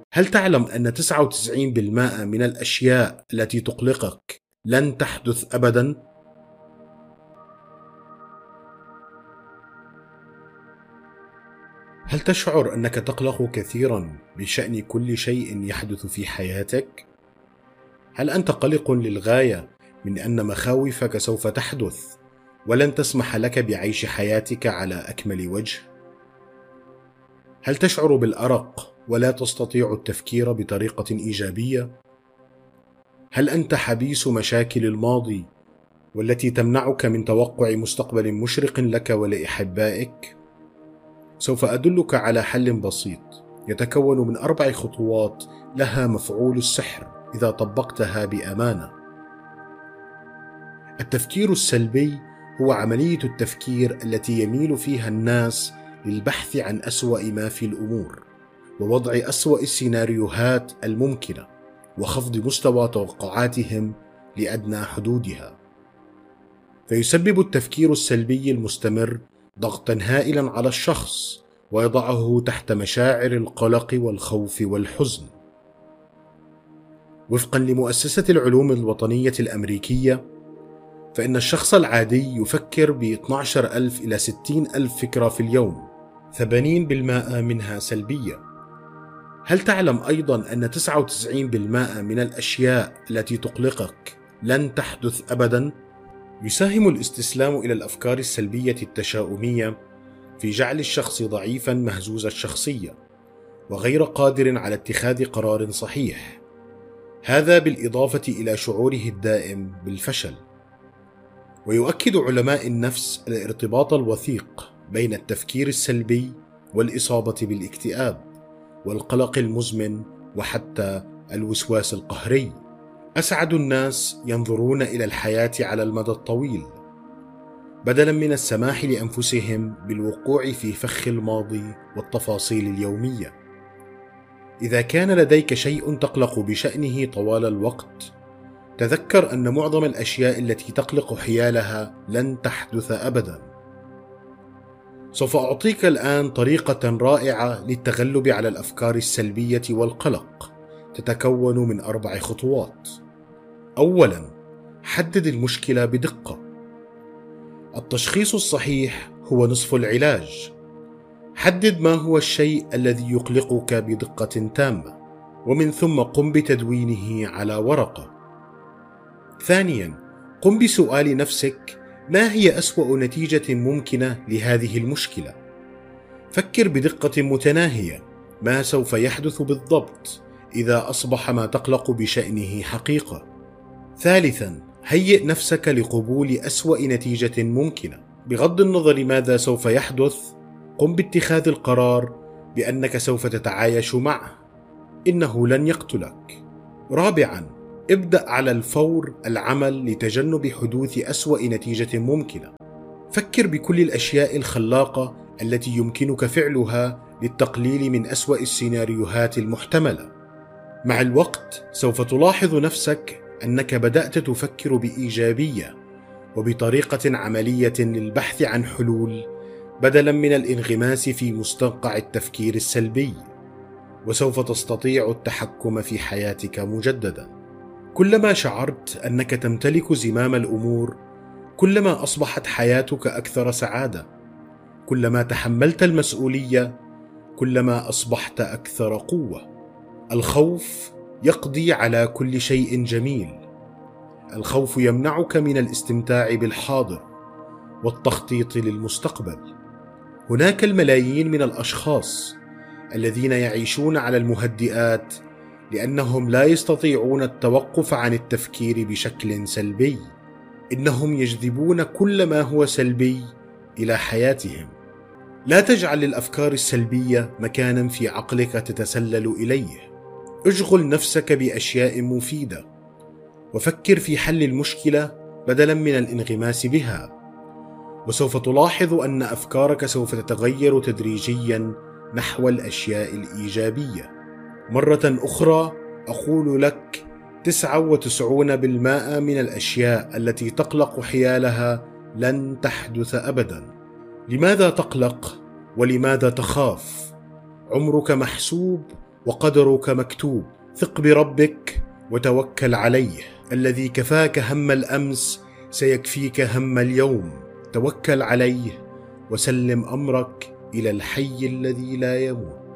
هل تعلم أن 99% من الأشياء التي تقلقك لن تحدث أبداً؟ هل تشعر أنك تقلق كثيراً بشأن كل شيء يحدث في حياتك؟ هل أنت قلق للغاية من أن مخاوفك سوف تحدث ولن تسمح لك بعيش حياتك على أكمل وجه؟ هل تشعر بالأرق ولا تستطيع التفكير بطريقة إيجابية؟ هل أنت حبيس مشاكل الماضي والتي تمنعك من توقع مستقبل مشرق لك ولأحبائك؟ سوف أدلك على حل بسيط يتكون من 4 خطوات لها مفعول السحر إذا طبقتها بأمانة. التفكير السلبي هو عملية التفكير التي يميل فيها الناس للبحث عن أسوأ ما في الأمور ووضع أسوأ السيناريوهات الممكنة وخفض مستوى توقعاتهم لأدنى حدودها. فيسبب التفكير السلبي المستمر ضغطا هائلا على الشخص ويضعه تحت مشاعر القلق والخوف والحزن. وفقا لمؤسسة العلوم الوطنية الأمريكية، فإن الشخص العادي يفكر ب 12,000 إلى 60,000 فكرة في اليوم، 80% منها سلبية. هل تعلم أيضا أن 99% من الأشياء التي تقلقك لن تحدث أبدا؟ يساهم الاستسلام إلى الأفكار السلبية التشاؤمية في جعل الشخص ضعيفا مهزوز الشخصية وغير قادر على اتخاذ قرار صحيح، هذا بالإضافة إلى شعوره الدائم بالفشل. ويؤكد علماء النفس الارتباط الوثيق بين التفكير السلبي والإصابة بالاكتئاب والقلق المزمن وحتى الوسواس القهري. أسعد الناس ينظرون إلى الحياة على المدى الطويل بدلاً من السماح لأنفسهم بالوقوع في فخ الماضي والتفاصيل اليومية. إذا كان لديك شيء تقلق بشأنه طوال الوقت، تذكر أن معظم الأشياء التي تقلق حيالها لن تحدث أبداً. سوف أعطيك الآن طريقة رائعة للتغلب على الأفكار السلبية والقلق، تتكون من 4 خطوات. أولاً، حدد المشكلة بدقة. التشخيص الصحيح هو نصف العلاج. حدد ما هو الشيء الذي يقلقك بدقة تامة، ومن ثم قم بتدوينه على ورقة. ثانياً، قم بسؤال نفسك: ما هي أسوأ نتيجة ممكنة لهذه المشكلة؟ فكر بدقة متناهية ما سوف يحدث بالضبط إذا أصبح ما تقلق بشأنه حقيقة. ثالثاً، هيئ نفسك لقبول أسوأ نتيجة ممكنة. بغض النظر ماذا سوف يحدث، قم باتخاذ القرار بأنك سوف تتعايش معه، إنه لن يقتلك. رابعاً، ابدأ على الفور العمل لتجنب حدوث أسوأ نتيجة ممكنة. فكر بكل الأشياء الخلاقة التي يمكنك فعلها للتقليل من أسوأ السيناريوهات المحتملة. مع الوقت سوف تلاحظ نفسك أنك بدأت تفكر بإيجابية وبطريقة عملية للبحث عن حلول بدلاً من الانغماس في مستنقع التفكير السلبي، وسوف تستطيع التحكم في حياتك مجدداً. كلما شعرت أنك تمتلك زمام الأمور، كلما أصبحت حياتك أكثر سعادة. كلما تحملت المسؤولية، كلما أصبحت أكثر قوة. الخوف يقضي على كل شيء جميل. الخوف يمنعك من الاستمتاع بالحاضر والتخطيط للمستقبل. هناك الملايين من الأشخاص الذين يعيشون على المهدئات لأنهم لا يستطيعون التوقف عن التفكير بشكل سلبي. إنهم يجذبون كل ما هو سلبي إلى حياتهم. لا تجعل الأفكار السلبية مكاناً في عقلك تتسلل إليه. اشغل نفسك بأشياء مفيدة، وفكر في حل المشكلة بدلاً من الانغماس بها، وسوف تلاحظ أن أفكارك سوف تتغير تدريجياً نحو الأشياء الإيجابية. مرة أخرى أقول لك: 99% من الأشياء التي تقلق حيالها لن تحدث أبداً. لماذا تقلق؟ ولماذا تخاف؟ عمرك محسوب، وقدرك مكتوب. ثق بربك وتوكل عليه، الذي كفاك هم الأمس سيكفيك هم اليوم. توكل عليه وسلم أمرك إلى الحي الذي لا يموت.